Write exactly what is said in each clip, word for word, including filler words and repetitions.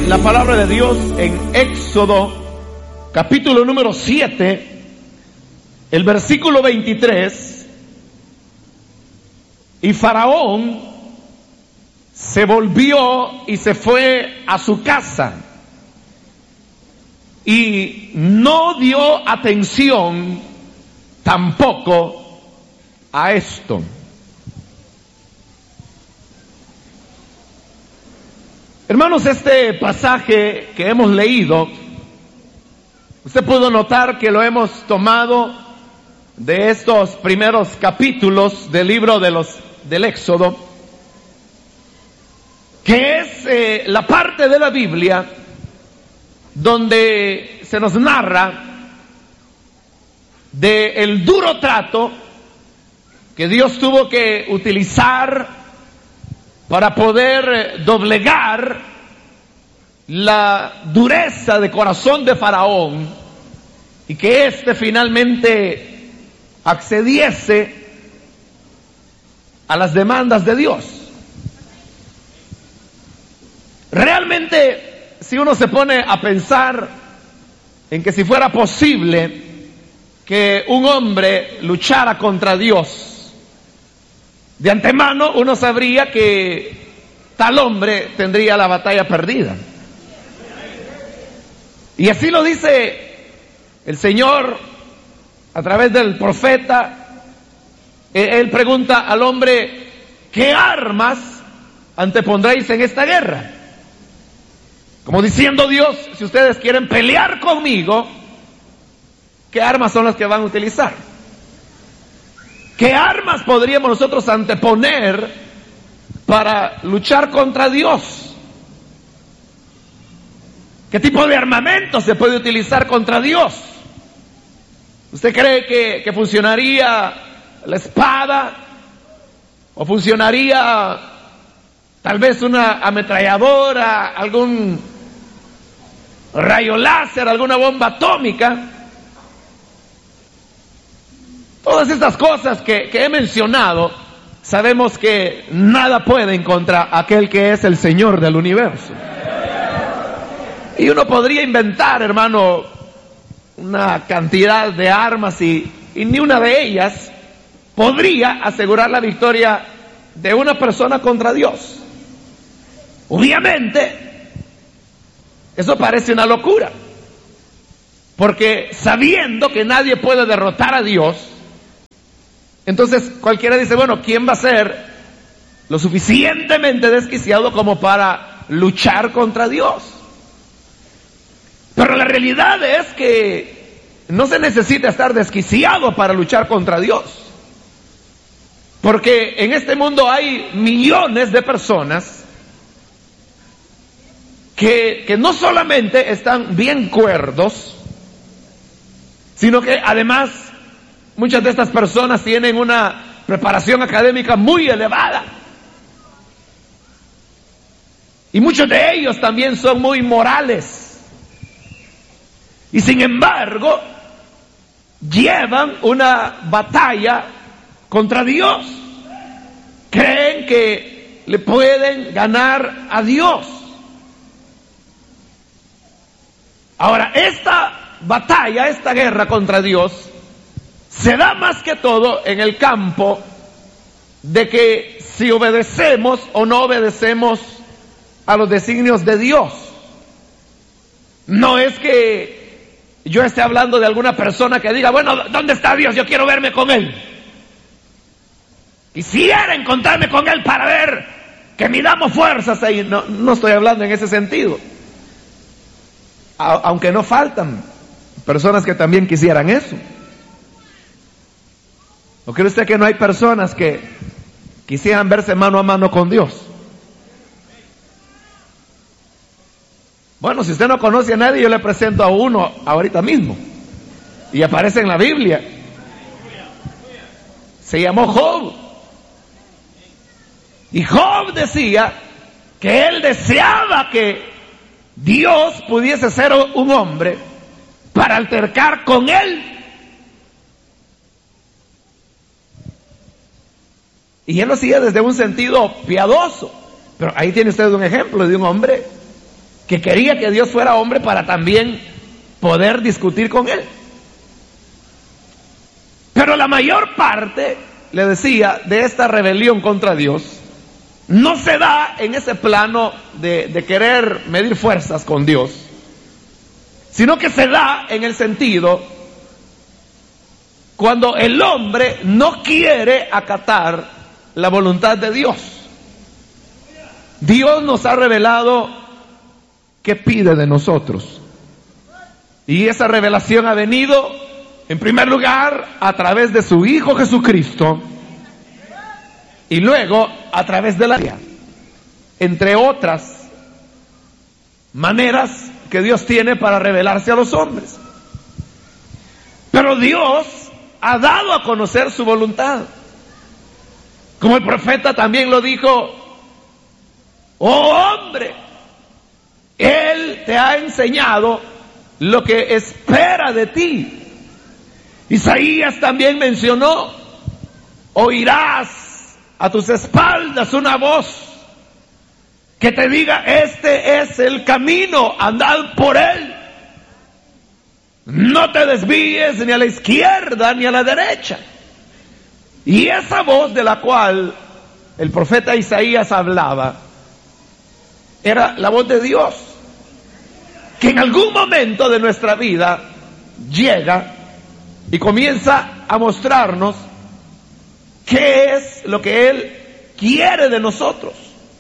la palabra de Dios en Éxodo, capítulo número siete, el versículo veintitrés. Y Faraón se volvió y se fue a su casa y no dio atención tampoco a esto. Hermanos, este pasaje que hemos leído, usted pudo notar que lo hemos tomado de estos primeros capítulos del libro de los, del Éxodo, que es eh, la parte de la Biblia donde se nos narra de el duro trato que Dios tuvo que utilizar para poder doblegar la dureza de corazón de Faraón y que éste finalmente accediese a las demandas de Dios. Realmente, si uno se pone a pensar en que si fuera posible que un hombre luchara contra Dios, de antemano uno sabría que tal hombre tendría la batalla perdida. Y así lo dice el Señor a través del profeta. Él pregunta al hombre: ¿qué armas antepondréis en esta guerra? Como diciendo Dios, si ustedes quieren pelear conmigo, ¿qué armas son las que van a utilizar? ¿Qué armas podríamos nosotros anteponer para luchar contra Dios? ¿Qué tipo de armamento se puede utilizar contra Dios? ¿Usted cree que, que funcionaría la espada? ¿O funcionaría tal vez una ametralladora, algún rayo láser, alguna bomba atómica? Todas estas cosas que, que he mencionado, sabemos que nada pueden contra aquel que es el Señor del universo. Y uno podría inventar, hermano, una cantidad de armas y, y ni una de ellas podría asegurar la victoria de una persona contra Dios. Obviamente, eso parece una locura, porque sabiendo que nadie puede derrotar a Dios, entonces cualquiera dice, bueno, ¿quién va a ser lo suficientemente desquiciado como para luchar contra Dios? Pero la realidad es que no se necesita estar desquiciado para luchar contra Dios. Porque en este mundo hay millones de personas que, que no solamente están bien cuerdos, sino que además muchas de estas personas tienen una preparación académica muy elevada. Y muchos de ellos también son muy morales. Y sin embargo, llevan una batalla contra Dios. Creen que le pueden ganar a Dios. Ahora, esta batalla, esta guerra contra Dios, se da más que todo en el campo de que si obedecemos o no obedecemos a los designios de Dios. No es que yo esté hablando de alguna persona que diga, bueno, ¿dónde está Dios? Yo quiero verme con Él. Quisiera encontrarme con Él para ver que midamos fuerzas ahí. No, no estoy hablando en ese sentido. A, aunque no faltan personas que también quisieran eso. ¿O cree usted que no hay personas que quisieran verse mano a mano con Dios? Bueno, si usted no conoce a nadie, yo le presento a uno ahorita mismo. Y aparece en la Biblia. Se llamó Job. Y Job decía que él deseaba que Dios pudiese ser un hombre para altercar con él. Y él lo hacía desde un sentido piadoso. Pero ahí tiene usted un ejemplo de un hombre que quería que Dios fuera hombre para también poder discutir con él. Pero la mayor parte, le decía, de esta rebelión contra Dios no se da en ese plano de, de querer medir fuerzas con Dios, sino que se da en el sentido cuando el hombre no quiere acatar la voluntad de Dios. Dios nos ha revelado qué pide de nosotros. Y esa revelación ha venido, en primer lugar, a través de su Hijo Jesucristo, y luego a través de la Biblia, entre otras maneras que Dios tiene para revelarse a los hombres. Pero Dios ha dado a conocer su voluntad. Como el profeta también lo dijo: oh hombre, Él te ha enseñado lo que espera de ti. Isaías también mencionó: oirás a tus espaldas una voz que te diga, este es el camino, andad por él. No te desvíes ni a la izquierda ni a la derecha. Y esa voz de la cual el profeta Isaías hablaba era la voz de Dios, que en algún momento de nuestra vida llega y comienza a mostrarnos qué es lo que Él quiere de nosotros.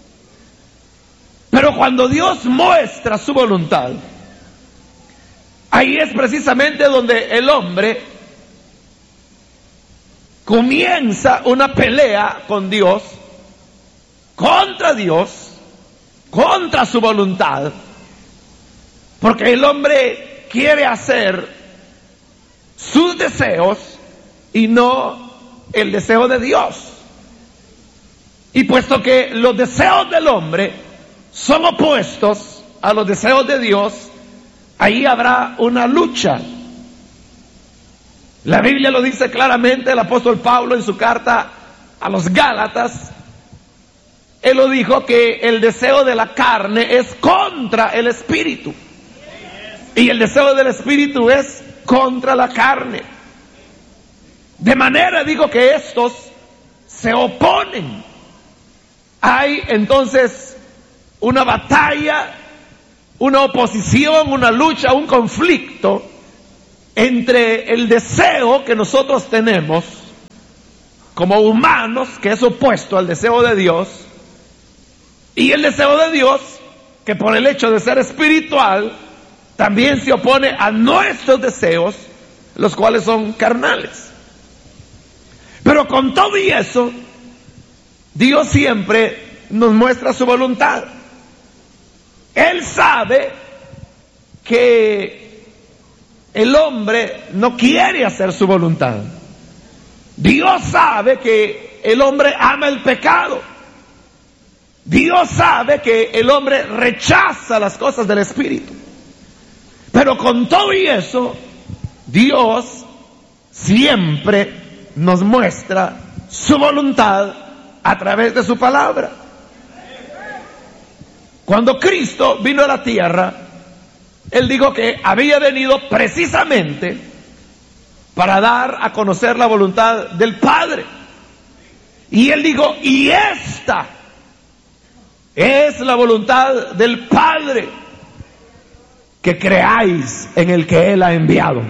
Pero cuando Dios muestra su voluntad, ahí es precisamente donde el hombre comienza una pelea con Dios, contra Dios, contra su voluntad, porque el hombre quiere hacer sus deseos y no el deseo de Dios. Y puesto que los deseos del hombre son opuestos a los deseos de Dios, ahí habrá una lucha. La Biblia lo dice claramente, el apóstol Pablo en su carta a los Gálatas, él lo dijo, que el deseo de la carne es contra el espíritu y el deseo del espíritu es contra la carne. De manera, digo, que estos se oponen. Hay entonces una batalla, una oposición, una lucha, un conflicto entre el deseo que nosotros tenemos como humanos, que es opuesto al deseo de Dios, y el deseo de Dios, que por el hecho de ser espiritual, también se opone a nuestros deseos, los cuales son carnales. Pero con todo y eso, Dios siempre nos muestra su voluntad. Él sabe que el hombre no quiere hacer su voluntad. Dios sabe que el hombre ama el pecado. Dios sabe que el hombre rechaza las cosas del Espíritu. Pero con todo y eso, Dios siempre nos muestra su voluntad a través de su palabra. Cuando Cristo vino a la tierra, Él dijo que había venido precisamente para dar a conocer la voluntad del Padre. Y Él dijo, y esta es la voluntad del Padre, que creáis en el que Él ha enviado.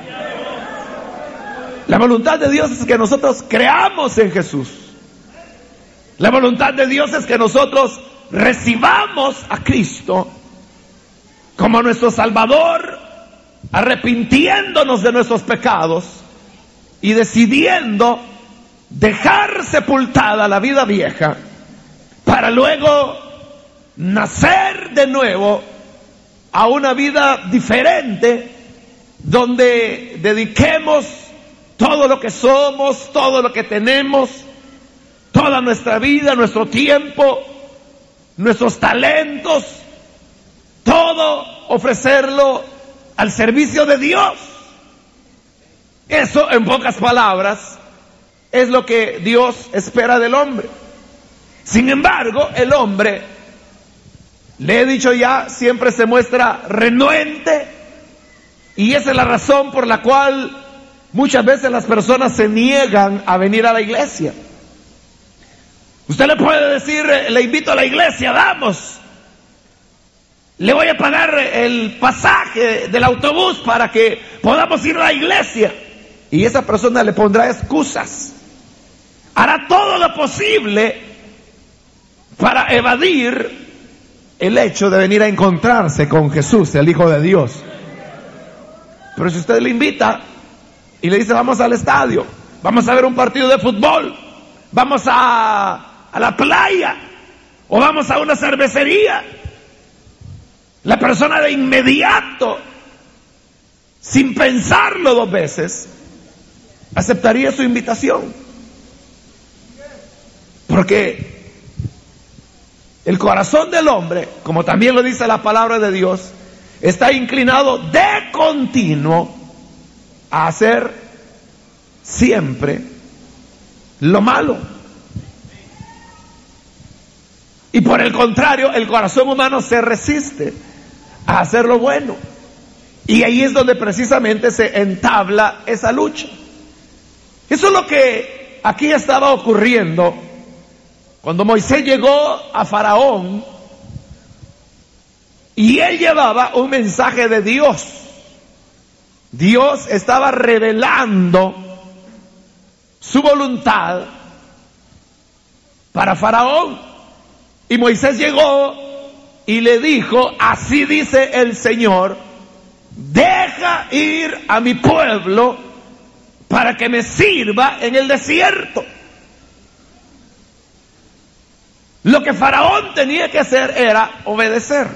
La voluntad de Dios es que nosotros creamos en Jesús. La voluntad de Dios es que nosotros recibamos a Cristo como nuestro Salvador, arrepintiéndonos de nuestros pecados y decidiendo dejar sepultada la vida vieja para luego nacer de nuevo a una vida diferente, donde dediquemos todo lo que somos, todo lo que tenemos, toda nuestra vida, nuestro tiempo, nuestros talentos, todo ofrecerlo al servicio de Dios. Eso, en pocas palabras, es lo que Dios espera del hombre. Sin embargo, el hombre Le he dicho ya, siempre se muestra renuente, y esa es la razón por la cual muchas veces las personas se niegan a venir a la iglesia. Usted le puede decir, le invito a la iglesia, vamos, le voy a pagar el pasaje del autobús para que podamos ir a la iglesia, y esa persona le pondrá excusas, hará todo lo posible para evadir el hecho de venir a encontrarse con Jesús, el Hijo de Dios. Pero si usted le invita y le dice, vamos al estadio, vamos a ver un partido de fútbol, vamos a, a la playa, o vamos a una cervecería, la persona de inmediato, sin pensarlo dos veces, aceptaría su invitación. Porque el corazón del hombre, como también lo dice la palabra de Dios, está inclinado de continuo a hacer siempre lo malo. Y por el contrario, el corazón humano se resiste a hacer lo bueno. Y ahí es donde precisamente se entabla esa lucha. Eso es lo que aquí estaba ocurriendo cuando Moisés llegó a Faraón, y él llevaba un mensaje de Dios. Dios estaba revelando su voluntad para Faraón. Y Moisés llegó y le dijo, así dice el Señor, deja ir a mi pueblo para que me sirva en el desierto. Lo que Faraón tenía que hacer era obedecer,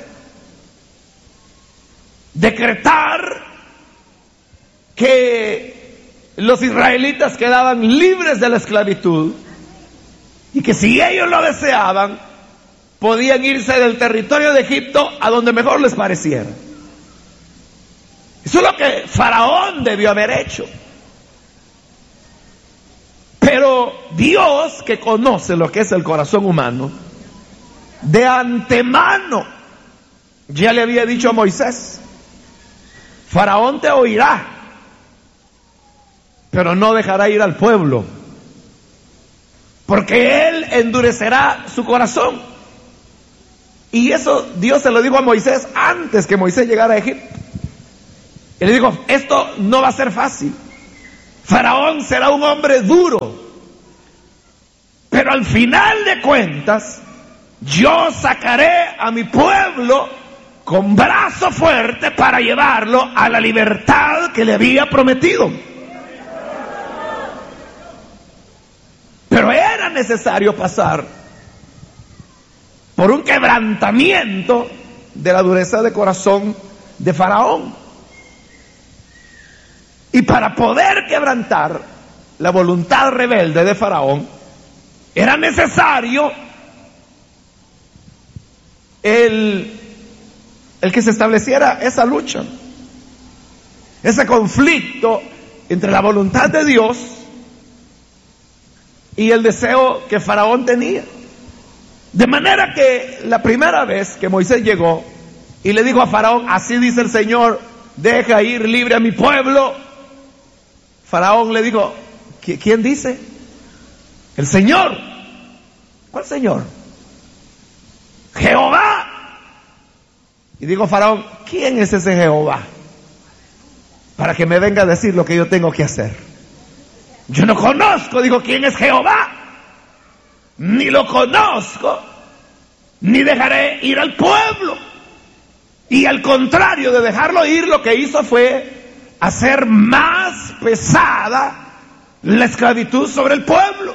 decretar que los israelitas quedaban libres de la esclavitud y que si ellos lo deseaban, podían irse del territorio de Egipto a donde mejor les pareciera. Eso es lo que Faraón debió haber hecho. Pero Dios, que conoce lo que es el corazón humano, de antemano ya le había dicho a Moisés, Faraón te oirá, pero no dejará ir al pueblo, porque él endurecerá su corazón. Y eso Dios se lo dijo a Moisés antes que Moisés llegara a Egipto. Y le dijo, esto no va a ser fácil. Faraón será un hombre duro, pero al final de cuentas, yo sacaré a mi pueblo con brazo fuerte para llevarlo a la libertad que le había prometido. Pero era necesario pasar por un quebrantamiento de la dureza de corazón de Faraón. Y para poder quebrantar la voluntad rebelde de Faraón, era necesario el, el que se estableciera esa lucha, ese conflicto entre la voluntad de Dios y el deseo que Faraón tenía. De manera que la primera vez que Moisés llegó y le dijo a Faraón, así dice el Señor, deja ir libre a mi pueblo, Faraón le dijo, ¿quién dice? El Señor. ¿Cuál Señor? Jehová. Y dijo Faraón, ¿quién es ese Jehová? Para que me venga a decir lo que yo tengo que hacer. Yo no conozco, digo, ¿quién es Jehová? Ni lo conozco, ni dejaré ir al pueblo. Y al contrario de dejarlo ir, lo que hizo fue hacer más pesada la esclavitud sobre el pueblo.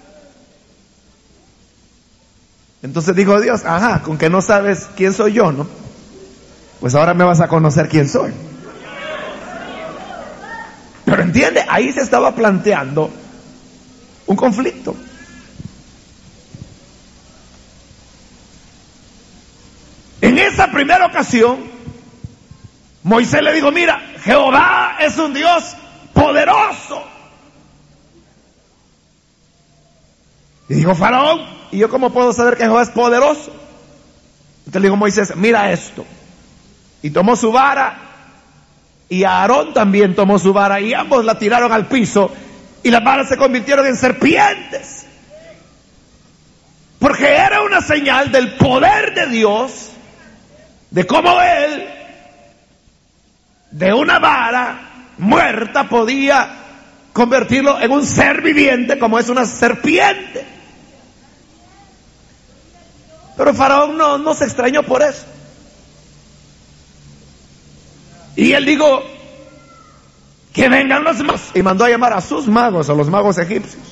Entonces dijo Dios, ajá, con que no sabes quién soy yo, ¿no? Pues ahora me vas a conocer quién soy. Pero entiende, ahí se estaba planteando un conflicto. En esa primera ocasión, Moisés le dijo, mira, Jehová es un Dios poderoso. Y dijo Faraón, ¿y yo cómo puedo saber que Jehová es poderoso? Entonces le dijo Moisés, mira esto. Y tomó su vara, y Aarón también tomó su vara, y ambos la tiraron al piso, y las varas se convirtieron en serpientes. Porque era una señal del poder de Dios, de cómo Él, de una vara muerta, podía convertirlo en un ser viviente como es una serpiente. Pero Faraón no, no se extrañó por eso. Y él dijo, que vengan los magos. Y mandó a llamar a sus magos, a los magos egipcios.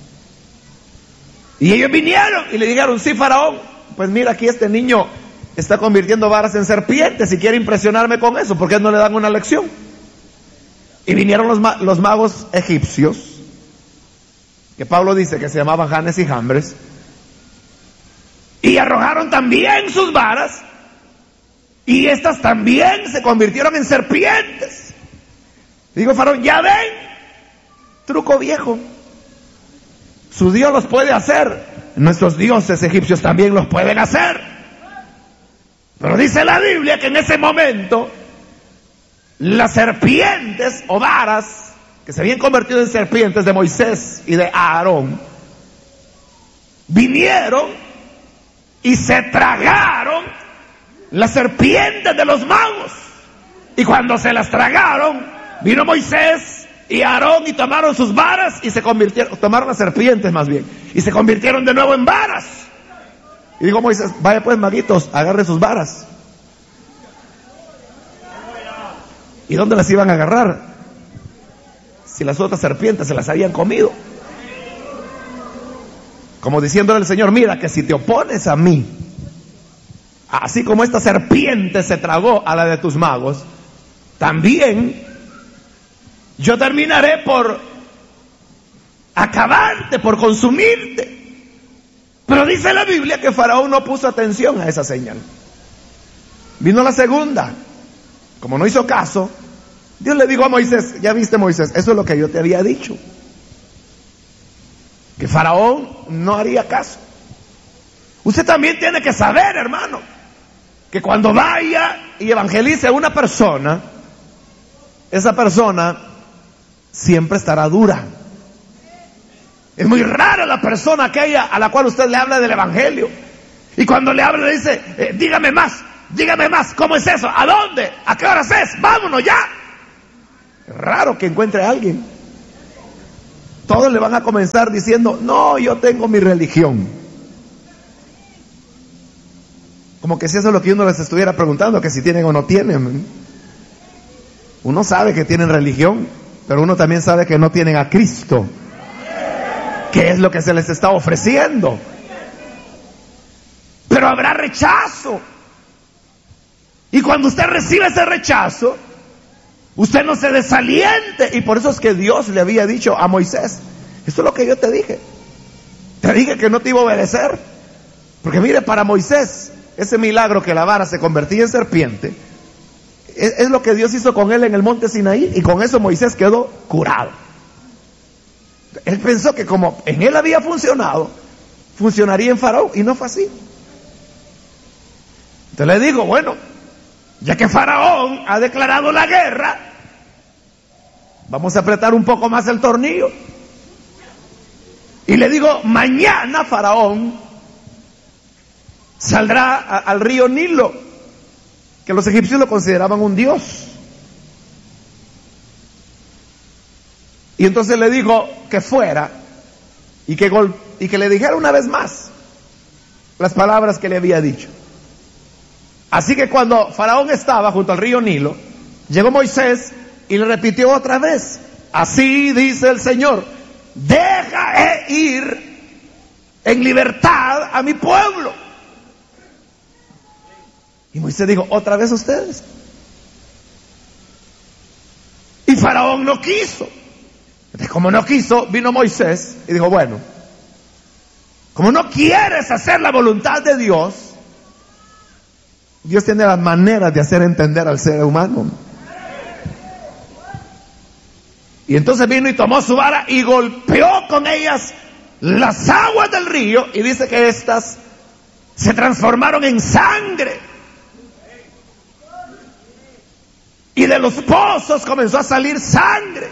Y ellos vinieron y le dijeron, sí, Faraón, pues mira, aquí este niño está convirtiendo varas en serpientes y quiere impresionarme con eso, ¿por qué no le dan una lección? Y vinieron los, ma- los magos egipcios, que Pablo dice que se llamaban Janes y Jambres, y arrojaron también sus varas, y estas también se convirtieron en serpientes. Digo, Faraón, ya ven, truco viejo. Su Dios los puede hacer, nuestros dioses egipcios también los pueden hacer. Pero dice la Biblia que en ese momento las serpientes o varas que se habían convertido en serpientes de Moisés y de Aarón vinieron y se tragaron las serpientes de los magos. Y cuando se las tragaron, vino Moisés y Aarón y tomaron sus varas y se convirtieron, tomaron las serpientes más bien, y se convirtieron de nuevo en varas. Y dijo Moisés, vaya pues, maguitos, agarren sus varas. ¿Y dónde las iban a agarrar? Si las otras serpientes se las habían comido. Como diciéndole al Señor, mira que si te opones a mí, así como esta serpiente se tragó a la de tus magos, también yo terminaré por acabarte, por consumirte. Pero dice la Biblia que Faraón no puso atención a esa señal. Vino la segunda. Como no hizo caso, Dios le dijo a Moisés, ya viste, Moisés, eso es lo que yo te había dicho, que Faraón no haría caso. Usted también tiene que saber, hermano, que cuando vaya y evangelice a una persona, esa persona siempre estará dura. Es muy rara la persona aquella a la cual usted le habla del evangelio, y cuando le habla le dice, eh, dígame más, dígame más, ¿cómo es eso? ¿A dónde? ¿A qué horas es? Vámonos ya. Es raro que encuentre a alguien. Todos le van a comenzar diciendo, no, yo tengo mi religión. Como que si eso es lo que uno les estuviera preguntando, que si tienen o no tienen. Uno sabe que tienen religión, pero uno también sabe que no tienen a Cristo, que es lo que se les está ofreciendo. Pero habrá rechazo. Y cuando usted recibe ese rechazo, usted no se desaliente. Y por eso es que Dios le había dicho a Moisés, esto es lo que yo te dije. Te dije que no te iba a obedecer. Porque mire, para Moisés, ese milagro que la vara se convertía en serpiente, es, es lo que Dios hizo con él en el monte Sinaí. Y con eso Moisés quedó curado. Él pensó que como en él había funcionado, funcionaría en Faraón. Y no fue así. Entonces le digo, bueno, ya que Faraón ha declarado la guerra, vamos a apretar un poco más el tornillo. Y le digo, mañana Faraón saldrá a, al río Nilo, que los egipcios lo consideraban un dios. Y entonces le digo que fuera y que, gol, y que le dijera una vez más las palabras que le había dicho. Así que cuando Faraón estaba junto al río Nilo, llegó Moisés y le repitió otra vez, así dice el Señor, deja ir en libertad a mi pueblo. Y Moisés dijo, otra vez ustedes. Y Faraón no quiso. Entonces, como no quiso, vino Moisés y dijo, bueno, como no quieres hacer la voluntad de Dios, Dios tiene las maneras de hacer entender al ser humano. Y entonces vino y tomó su vara y golpeó con ellas las aguas del río, y dice que éstas se transformaron en sangre. Y de los pozos comenzó a salir sangre.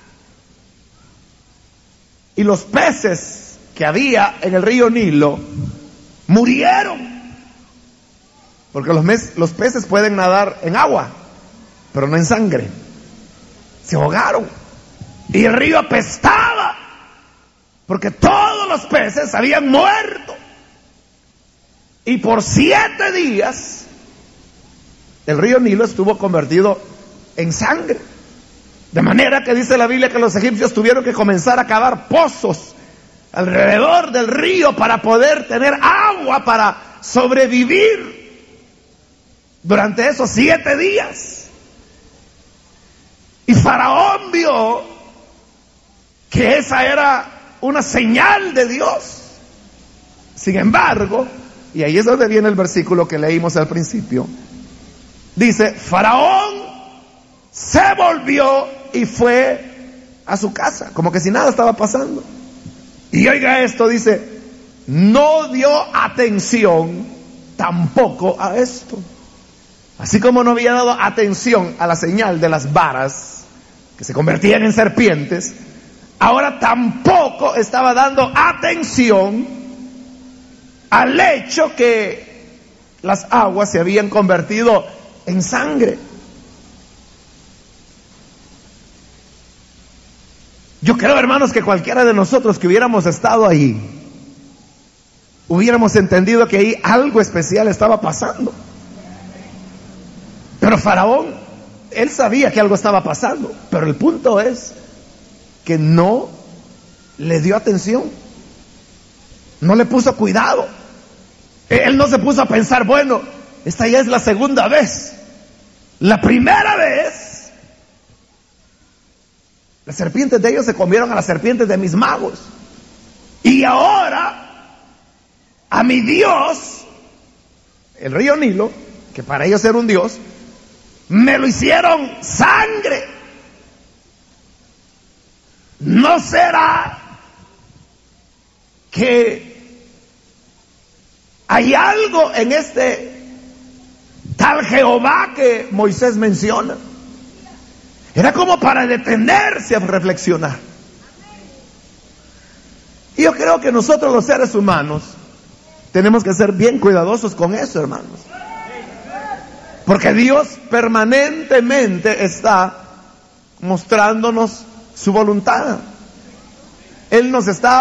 Y los peces que había en el río Nilo murieron. Porque los, mes, los peces pueden nadar en agua, pero no en sangre. Se ahogaron. Y el río apestaba, porque todos los peces habían muerto. Y por siete días el río Nilo estuvo convertido en sangre. De manera que dice la Biblia que los egipcios tuvieron que comenzar a cavar pozos alrededor del río para poder tener agua para sobrevivir durante esos siete días. Y Faraón vio que esa era una señal de Dios. Sin embargo, y ahí es donde viene el versículo que leímos al principio, dice: Faraón se volvió y fue a su casa, como que si nada estaba pasando. Y oiga esto, dice, no dio atención tampoco a esto. Así como no había dado atención a la señal de las varas que se convertían en serpientes, ahora tampoco estaba dando atención al hecho que las aguas se habían convertido en sangre. Yo creo, hermanos, que cualquiera de nosotros que hubiéramos estado ahí, hubiéramos entendido que ahí algo especial estaba pasando. Pero Faraón, él sabía que algo estaba pasando, pero el punto es que no le dio atención, no le puso cuidado. Él no se puso a pensar, bueno, esta ya es la segunda vez. La primera vez, las serpientes de ellos se comieron a las serpientes de mis magos. Y ahora, a mi Dios, el río Nilo, que para ellos era un Dios, me lo hicieron sangre. ¿No será que hay algo en este tal Jehová que Moisés menciona? Era como para detenerse a reflexionar. Y yo creo que nosotros los seres humanos tenemos que ser bien cuidadosos con eso, hermanos. Porque Dios permanentemente está mostrándonos su voluntad. Él nos está